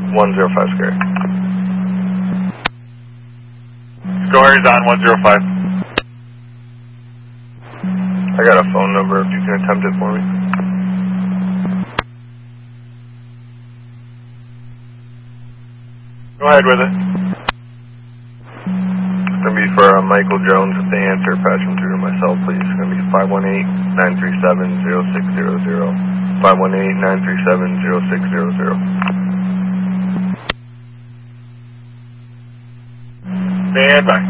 105 Scary. Score's on 105. I got a phone number if you can attempt it for me. Go ahead with it. It's going to be for Michael Jones. If they answer, patch them through to myself, please. It's going to be 518-937-0600. 518-937-0600. Stand by.